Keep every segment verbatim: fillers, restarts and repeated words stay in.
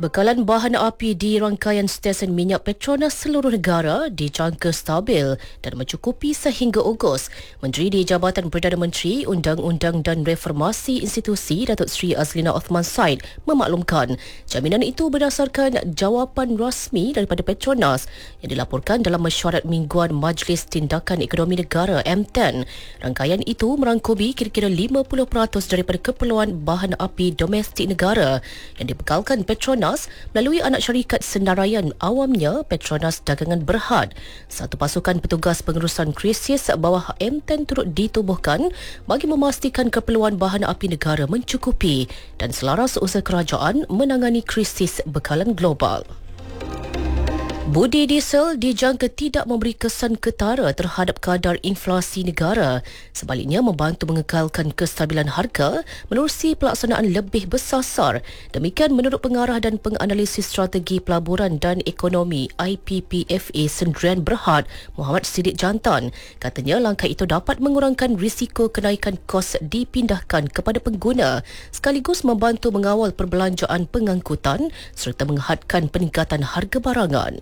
Bekalan bahan api di rangkaian stesen minyak Petronas seluruh negara dijangka stabil dan mencukupi sehingga Ogos. Menteri di Jabatan Perdana Menteri, Undang-Undang dan Reformasi Institusi Datuk Seri Azlina Othman Said memaklumkan jaminan itu berdasarkan jawapan rasmi daripada Petronas yang dilaporkan dalam mesyuarat mingguan Majlis Tindakan Ekonomi Negara M sepuluh. Rangkaian itu merangkumi kira-kira lima puluh peratus daripada keperluan bahan api domestik negara yang dibekalkan Petronas melalui anak syarikat senaraian awamnya Petronas Dagangan Berhad. Satu pasukan petugas pengurusan krisis bawah M sepuluh turut ditubuhkan bagi memastikan keperluan bahan api negara mencukupi dan selaras usaha kerajaan menangani krisis bekalan global. Budi diesel dijangka tidak memberi kesan ketara terhadap kadar inflasi negara. Sebaliknya, membantu mengekalkan kestabilan harga menerusi pelaksanaan lebih bersasar. Demikian menurut pengarah dan penganalisis strategi pelaburan dan ekonomi I P P F A Sendirian Berhad, Muhammad Siddiq Jantan. Katanya langkah itu dapat mengurangkan risiko kenaikan kos dipindahkan kepada pengguna sekaligus membantu mengawal perbelanjaan pengangkutan serta menghadkan peningkatan harga barangan.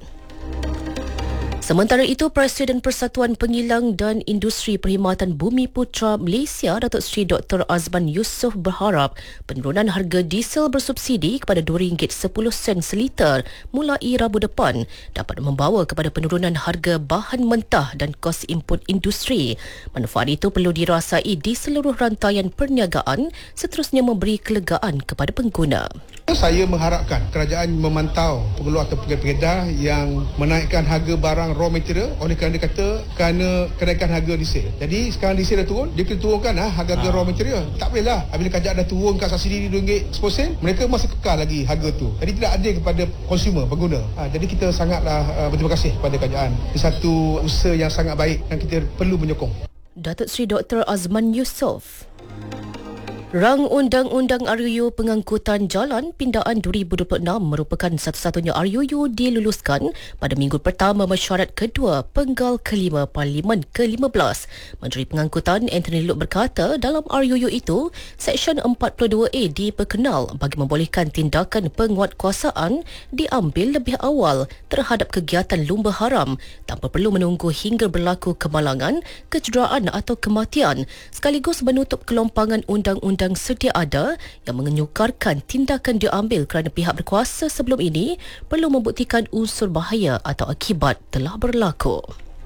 Sementara itu, Presiden Persatuan Pengilang dan Industri Perkhidmatan Bumi Putra Malaysia, Datuk Seri Doktor Azman Yusof berharap penurunan harga diesel bersubsidi kepada dua ringgit sepuluh sen seliter mulai Rabu depan dapat membawa kepada penurunan harga bahan mentah dan kos input industri. Manfaat itu perlu dirasai di seluruh rantaian perniagaan seterusnya memberi kelegaan kepada pengguna. Saya mengharapkan kerajaan memantau pengeluar atau pengedar yang menaikkan harga barang raw material oleh kerana dia kata kerana kenaikan harga diesel. Jadi sekarang diesel dah turun, dia kena turunkan ha, harga-harga ha. raw material. Tak boleh lah. Apabila kerajaan dah turunkan subsidi dua ringgit sepuluh sen, mereka masih kekal lagi harga tu. Jadi tidak adil kepada konsumer, pengguna. Ha, jadi kita sangatlah uh, berterima kasih kepada kerajaan. Ini satu usaha yang sangat baik dan kita perlu menyokong. Datuk Seri Doktor Azman Yusof. Rang Undang-Undang R U U Pengangkutan Jalan Pindaan dua ribu dua puluh enam merupakan satu-satunya R U U diluluskan pada minggu pertama mesyuarat kedua Penggal kelima Parlimen ke lima belas. Menteri Pengangkutan Anthony Loke berkata dalam R U U itu, Seksyen empat puluh dua A diperkenal bagi membolehkan tindakan penguatkuasaan diambil lebih awal terhadap kegiatan lumba haram tanpa perlu menunggu hingga berlaku kemalangan, kecederaan atau kematian, sekaligus menutup kelompangan undang-undang yang sedia ada yang menyukarkan tindakan diambil kerana pihak berkuasa sebelum ini perlu membuktikan unsur bahaya atau akibat telah berlaku.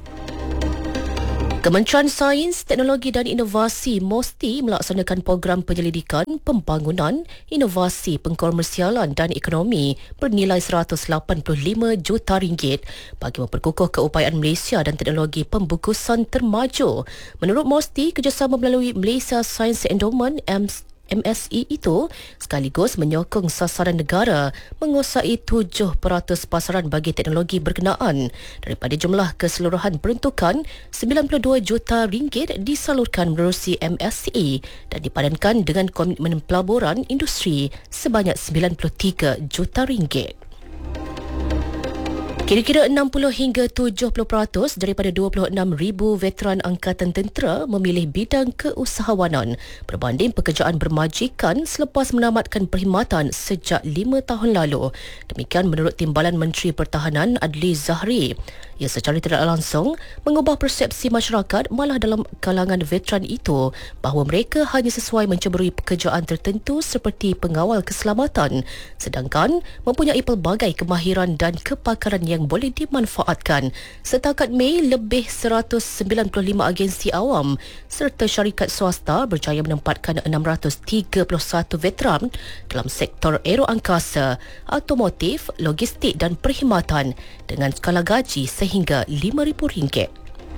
Kementerian Sains, Teknologi dan Inovasi MOSTI melaksanakan program penyelidikan, pembangunan, inovasi, pengkomersialan dan ekonomi bernilai seratus lapan puluh lima juta ringgit bagi memperkukuh keupayaan Malaysia dan teknologi pembukusan termaju. Menurut MOSTI, kerjasama melalui Malaysia Science Endowment M S E itu sekaligus menyokong sasaran negara menguasai tujuh peratus pasaran bagi teknologi berkenaan. Daripada jumlah keseluruhan peruntukan, sembilan puluh dua juta ringgit disalurkan menerusi M S E dan dipadankan dengan komitmen pelaburan industri sebanyak sembilan puluh tiga juta ringgit. Kira-kira enam puluh hingga tujuh puluh peratus daripada dua puluh enam ribu veteran Angkatan Tentera memilih bidang keusahawanan berbanding pekerjaan bermajikan selepas menamatkan perkhidmatan sejak lima tahun lalu. Demikian menurut Timbalan Menteri Pertahanan Adli Zahri. Ia secara tidak langsung mengubah persepsi masyarakat malah dalam kalangan veteran itu bahawa mereka hanya sesuai menceburui pekerjaan tertentu seperti pengawal keselamatan sedangkan mempunyai pelbagai kemahiran dan kepakaran yang boleh dimanfaatkan. Setakat Mei, lebih seratus sembilan puluh lima agensi awam serta syarikat swasta berjaya menempatkan enam ratus tiga puluh satu veteran dalam sektor aeroangkasa, automotif, logistik dan perkhidmatan dengan skala gaji sehingga lima ribu ringgit.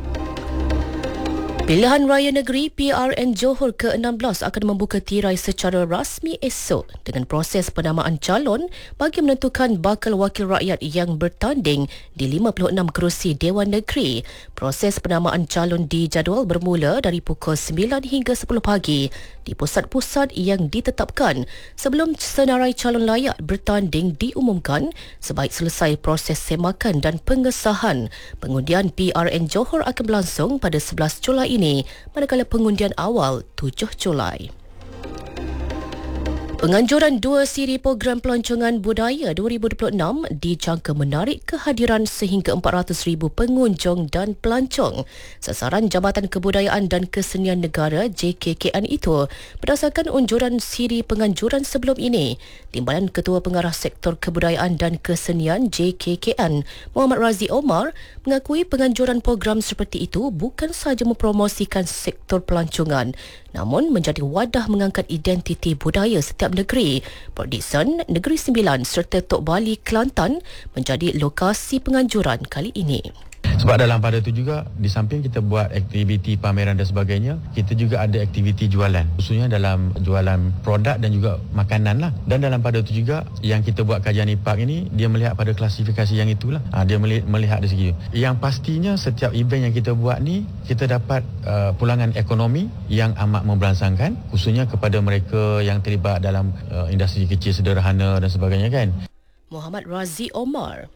Pilihan Raya Negeri P R N Johor ke enam belas akan membuka tirai secara rasmi esok dengan proses penamaan calon bagi menentukan bakal wakil rakyat yang bertanding di lima puluh enam kerusi Dewan Negeri. Proses penamaan calon dijadual bermula dari pukul sembilan hingga sepuluh pagi di pusat-pusat yang ditetapkan sebelum senarai calon layak bertanding diumumkan sebaik selesai proses semakan dan pengesahan. Pengundian P R N Johor akan berlangsung pada sebelas Julai ini, manakala pengundian awal tujuh Julai. Penganjuran dua siri program pelancongan budaya dua ribu dua puluh enam dijangka menarik kehadiran sehingga empat ratus ribu pengunjung dan pelancong. Sasaran Jabatan Kebudayaan dan Kesenian Negara J K K N itu berdasarkan unjuran siri penganjuran sebelum ini. Timbalan Ketua Pengarah Sektor Kebudayaan dan Kesenian J K K N Muhammad Razi Omar mengakui penganjuran program seperti itu bukan sahaja mempromosikan sektor pelancongan, namun menjadi wadah mengangkat identiti budaya setiap negeri. Port Dickson, Negeri Sembilan serta Tok Bali, Kelantan menjadi lokasi penganjuran kali ini. Sebab dalam pada itu juga, di samping kita buat aktiviti pameran dan sebagainya, kita juga ada aktiviti jualan. Khususnya dalam jualan produk dan juga makanan lah. Dan dalam pada itu juga, yang kita buat kajian I P A K ini, dia melihat pada klasifikasi yang itulah. Ha, dia melihat dari segi. Yang pastinya setiap event yang kita buat ni, kita dapat uh, pulangan ekonomi yang amat memberansangkan. Khususnya kepada mereka yang terlibat dalam uh, industri kecil sederhana dan sebagainya kan. Muhammad Razi Omar.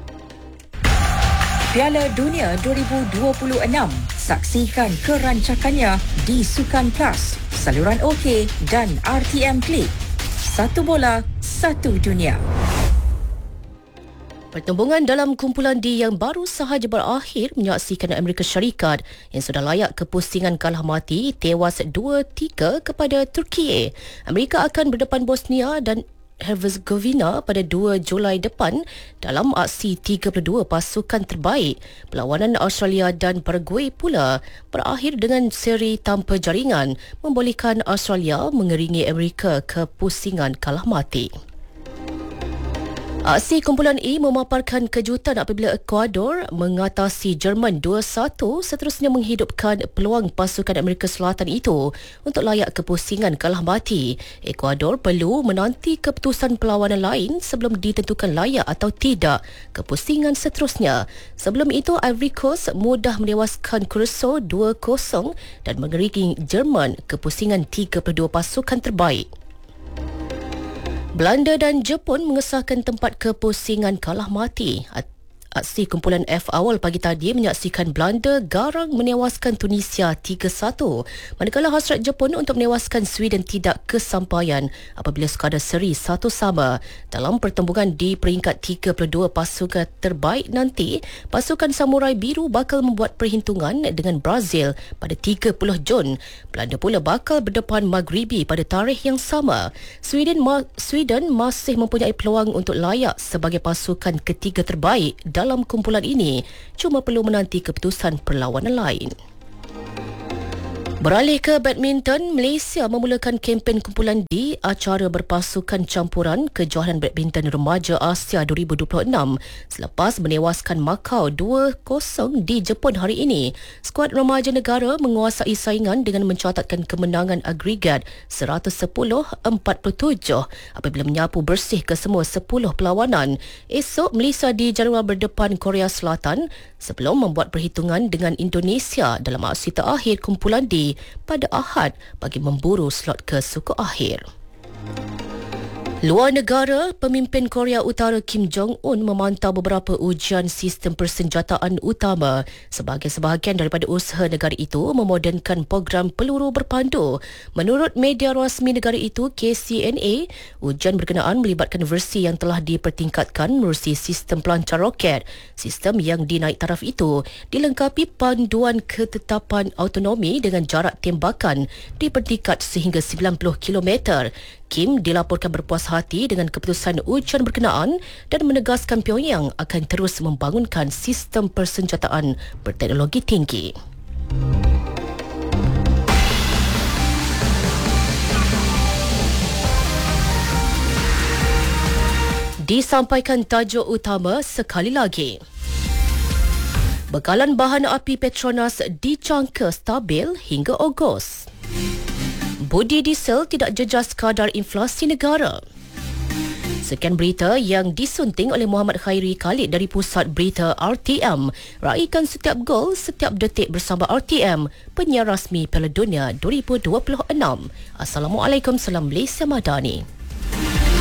Piala Dunia dua ribu dua puluh enam. Saksikan kerancakannya di Sukan Plus, saluran OK dan R T M Klik. Satu bola, satu dunia. Pertembungan dalam kumpulan D yang baru sahaja berakhir menyaksikan Amerika Syarikat yang sudah layak ke pusingan kalah mati tewas dua tiga kepada Turki. Amerika akan berdepan Bosnia dan Herzegovina pada dua Julai depan dalam aksi tiga puluh dua pasukan terbaik. Perlawanan Australia dan Paraguay pula berakhir dengan seri tanpa jaringan, membolehkan Australia mengeringi Amerika ke pusingan kalah mati. Aksi kumpulan E memaparkan kejutan apabila Ecuador mengatasi Jerman dua satu, seterusnya menghidupkan peluang pasukan Amerika Selatan itu untuk layak ke pusingan kalah mati. Ecuador perlu menanti keputusan perlawanan lain sebelum ditentukan layak atau tidak ke pusingan seterusnya. Sebelum itu, Ivory Coast mudah menewaskan Curacao dua kosong dan mengeringi Jerman ke pusingan tiga puluh dua pasukan terbaik. Belanda dan Jepun mengesahkan tempat kepusingan kalah mati. Aksi kumpulan F awal pagi tadi menyaksikan Belanda garang menewaskan Tunisia tiga satu, manakala hasrat Jepun untuk menewaskan Sweden tidak kesampaian apabila sekadar seri satu sama. Dalam pertembungan di peringkat tiga puluh dua pasukan terbaik nanti, pasukan Samurai Biru bakal membuat perhitungan dengan Brazil pada tiga puluh Jun. Belanda pula bakal berdepan Maghribi pada tarikh yang sama. Sweden, ma- Sweden masih mempunyai peluang untuk layak sebagai pasukan ketiga terbaik dalam kumpulan ini, cuma perlu menanti keputusan perlawanan lain. Beralih ke badminton, Malaysia memulakan kempen kumpulan D acara berpasukan campuran kejohanan badminton remaja Asia dua ribu dua puluh enam selepas menewaskan Macau dua kosong di Jepun hari ini. Skuad remaja negara menguasai saingan dengan mencatatkan kemenangan agregat seratus sepuluh empat puluh tujuh apabila menyapu bersih kesemua sepuluh perlawanan. Esok, Malaysia dijadual berdepan Korea Selatan sebelum membuat perhitungan dengan Indonesia dalam aksi terakhir kumpulan D pada Ahad bagi memburu slot ke suku akhir. Luar negara, pemimpin Korea Utara Kim Jong-un memantau beberapa ujian sistem persenjataan utama sebagai sebahagian daripada usaha negara itu memodernkan program peluru berpandu. Menurut media rasmi negara itu, K C N A, ujian berkenaan melibatkan versi yang telah dipertingkatkan menerusi sistem pelancar roket. Sistem yang dinaik taraf itu dilengkapi panduan ketetapan autonomi dengan jarak tembakan dipertingkat sehingga sembilan puluh kilometer. Kim dilaporkan berpuas hati dengan keputusan ujian berkenaan dan menegaskan Pyongyang akan terus membangunkan sistem persenjataan berteknologi tinggi. Disampaikan tajuk utama sekali lagi. Bekalan bahan api Petronas dicangka stabil hingga Ogos. Budi diesel tidak jejas kadar inflasi negara. Sekian berita yang disunting oleh Muhammad Khairi Khalid dari Pusat Berita R T M. Raikan setiap gol, setiap detik bersama R T M, penyiar rasmi Piala Dunia dua ribu dua puluh enam. Assalamualaikum, salam Malaysia Madani.